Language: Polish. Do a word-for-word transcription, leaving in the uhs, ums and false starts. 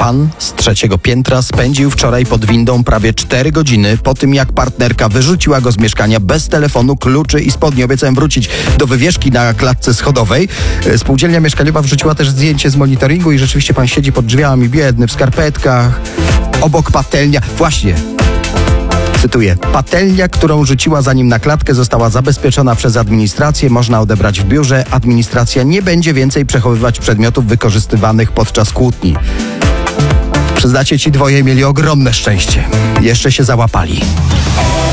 Pan z trzeciego piętra spędził wczoraj pod windą prawie cztery godziny po tym, jak partnerka wyrzuciła go z mieszkania bez telefonu, kluczy i spodni. Obiecałem wrócić do wywieszki na klatce schodowej. Spółdzielnia mieszkaniowa wrzuciła też zdjęcie z monitoringu i rzeczywiście pan siedzi pod drzwiami, biedny, w skarpetkach. Obok patelnia. Właśnie. Cytuję. Patelnia, którą rzuciła za nim na klatkę, została zabezpieczona przez administrację. Można odebrać w biurze. Administracja nie będzie więcej przechowywać przedmiotów wykorzystywanych podczas kłótni. Przyznacie, ci dwoje mieli ogromne szczęście. Jeszcze się załapali.